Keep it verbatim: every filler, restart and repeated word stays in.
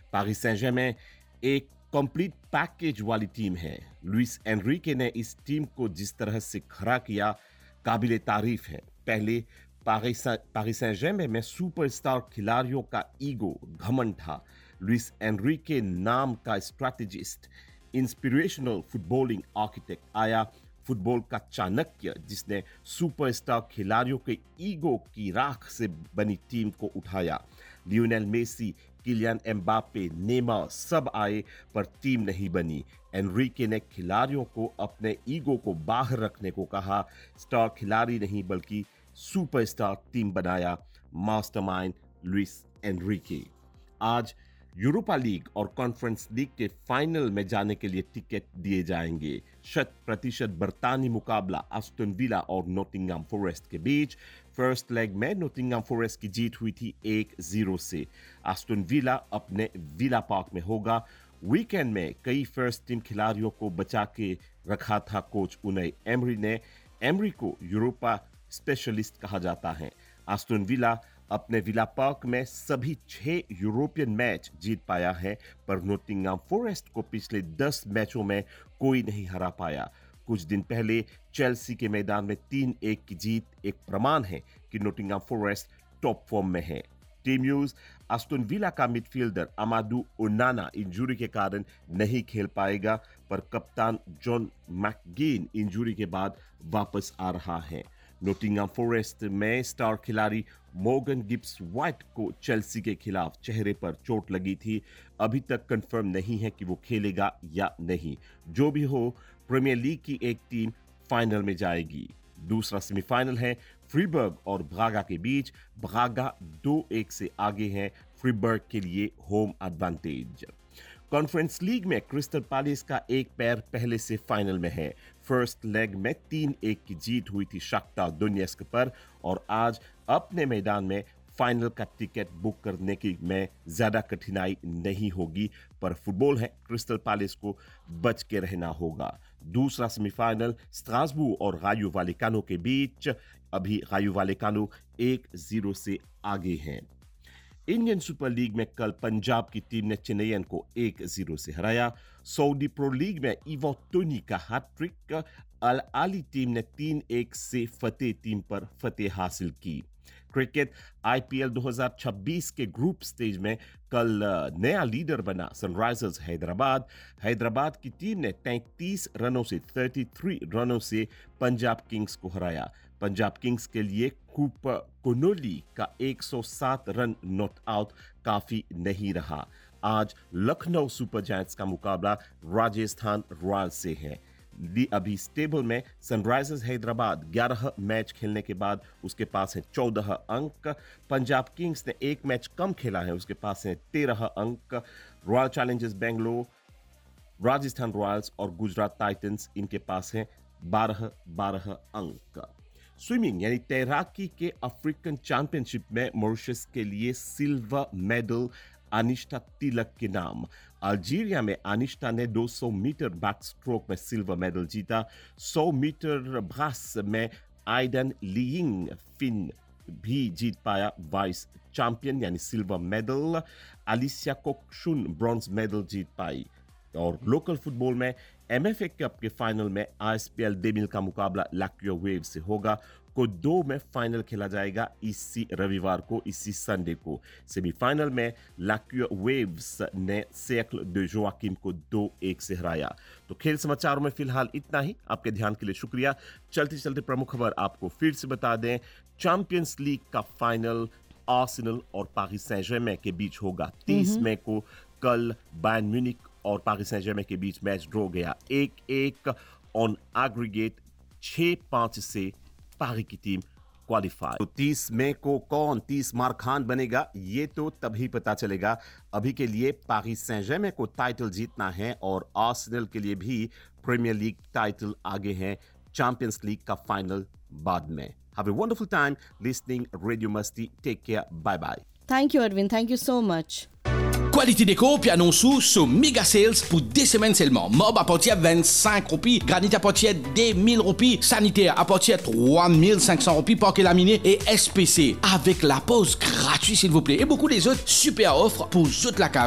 Paris Saint-Germain एक complete package वाली team है। लुइस एनरिके ने इस टीम को जिस तरह से खड़ा किया, काबिले तारीफ है। पहले पारिस पारिस सेंट-जर्मेन में सुपरस्टार खिलाड़ियों का ईगो, घमंड था। लुइस एनरिके नाम का स्ट्रैटेजिस्ट, इंस्पिरेशनल फुटबॉलिंग आर्किटेक्ट आया, फुटबॉल का चाणक्य जिसने सुपरस्टार खिलाड़ियों के ईगो की राख से बनी टीम को उठाया। Lionel Messi, Kylian Mbappe, Neymar सब आए पर टीम नहीं बनी। एनरिके ने खिलाड़ियों को अपने ईगो को बाहर रखने को कहा। स्टार खिलाड़ी नहीं बल्कि सुपरस्टार टीम बनाया। Mastermind Luis Enrique. आज यूरोपा लीग और कॉन्फ्रेंस लीग के फाइनल में जाने के लिए टिकट दिए जाएंगे। शत प्रतिशत बरतानी मुकाबला एस्टन विला और नॉटिंघम फॉरेस्ट के बीच। फर्स्ट लेग में नॉटिंघम फॉरेस्ट की जीत हुई थी एक जीरो से। एस्टन विला अपने विला पार्क में होगा। वीकेंड में कई फर्स्ट टीम खिलाड़ियों को बचा के रखा था कोच उनई एमरी ने। एमरी को यूरोपा स्पेशलिस्ट कहा जाता है। एस्टन विला अपने विला पार्क में सभी छह यूरोपियन मैच जीत पाया है, पर नॉटिंघम फॉरेस्ट को पिछले दस मैचों में कोई नहीं हरा पाया। कुछ दिन पहले चेल्सी के मैदान में तीन एक की जीत एक प्रमाण है कि नॉटिंघम फॉरेस्ट टॉप फॉर्म में है। टीम न्यूज, एस्टन विला का मिडफील्डर अमादू ओनाना इंजरी के कारण नहीं खेल पाएगा, पर कप्तान जॉन मैकगेन इंजरी के बाद वापस आ रहा है। नॉटिंघम फॉरेस्ट में स्टार खिलाड़ी मॉर्गन गिब्स व्हाइट को चेल्सी के खिलाफ चेहरे पर चोट लगी थी। अभी तक कंफर्म नहीं है कि वो खेलेगा या नहीं। जो भी हो, प्रीमियर लीग की एक टीम फाइनल में जाएगी। दूसरा सेमीफाइनल है फ्रीबर्ग और ब्रागा के बीच। ब्रागा दो एक से आगे है। फ्रीबर्ग के लिए होम एडवांटेज। कॉन्फ्रेंस लीग में क्रिस्टल पैलेस का एक पैर पहले से फाइनल में है। फर्स्ट लेग में तीन एक की जीत हुई थी शाख्तार दोनेत्स्क पर, और आज अपने मैदान में फाइनल का टिकट बुक करने की में ज्यादा कठिनाई नहीं होगी, पर फुटबॉल है, क्रिस्टल पैलेस को बच के रहना होगा। दूसरा सेमीफाइनल स्ट्रासबूर और रायो वालेकानो के बीच। अभी रायो वालेकानो एक जीरो से आगे हैं। इंडियन सुपर लीग में कल पंजाब की टीम ने चेन्नईयन को एक जीरो से हराया। सऊदी प्रो लीग में इवो टोनी का हैट्रिक। अल आली टीम ने तीन एक से फतेह टीम पर फतेह हासिल की। क्रिकेट आईपीएल दो हज़ार छब्बीस के ग्रुप स्टेज में कल नया लीडर बना सनराइजर्स हैदराबाद। हैदराबाद की टीम ने तैंतीस रनों से तैंतीस रनों से पंजाब किंग्स को हराया। पंजाब किंग्स के लिए कूपर कोनोली का एक सौ सात रन नॉट आउट काफी नहीं रहा। आज लखनऊ सुपर जायंट्स का मुकाबला राजस्थान रॉयल्स से है। अभी स्टेबल में सनराइजर्स हैदराबाद ग्यारह मैच खेलने के बाद उसके पास है चौदह अंक। पंजाब किंग्स ने एक मैच कम खेला है, उसके पास है तेरह अंक। Royal Challengers Bangalore, Rajasthan Royals और गुजरात टाइटंस इनके पास है बारह बारह अंक। स्विमिंग यानी तैराकी के अफ्रीकन चैंपियनशिप में मॉरिशस के लिए सिल्वर मेडल अनिष्टा तिलक के नाम। अल्जीरिया में अनिष्टा ने दो सौ मीटर बैक स्ट्रोक में सिल्वर मेडल जीता। सौ मीटर ब्रास में आइडन लियिंग फिन भी जीत पाया वाइस चैंपियन यानी सिल्वर मेडल। अलिसिया कोकशुन ब्रॉन्ज मेडल जीत पाई। और लोकल फुटबॉल में एमएफए कप के फाइनल में आईएसपीएल डेमिल का मुकाबला लाक्विया वेव्स से होगा। को दो में फाइनल खेला जाएगा इसी रविवार को, इसी संडे को। सेमीफाइनल में लाक्विया वेव्स ने सेक्ल de जोआकिम को दो एक से हराया। तो खेल समाचारों में फिलहाल इतना ही। आपके ध्यान के लिए शुक्रिया। चलते चलते प्रमुख खबर आपको फिर से बता दें। चैंपियंस लीग का फाइनल आर्सेनल और पारिस सेंट जर्मेन के बीच होगा तीस मई को। कल बायर्न म्यूनिख और पारिस सेंट जर्मेन के बीच मैच ड्रॉ गया एक एक ऑन एग्रीगेट। छह पांच से पारी की टीम क्वालिफाई। तो तीस मई को कौन तीस मार खान बनेगा ये तो तभी पता चलेगा। अभी के लिए पारिस सेंट जर्मेन को टाइटल जीतना है और आर्सेनल के लिए भी प्रीमियर लीग टाइटल आगे है। चैंपियंस लीग का फाइनल बाद में। Have a wonderful time listening Radio Masti. Take care. Bye bye. Thank you, Arvind. Thank you so much. Qualité déco, puis annonçou sur Mega Sales pour deux semaines seulement. Mob à partir de vingt-cinq roupies, granit à partir de deux mille roupies, sanitaire à partir de trois mille cinq cents roupies, parquet laminé et S P C avec la pause gratuite s'il vous plaît. Et beaucoup des autres super offres pour toute la case.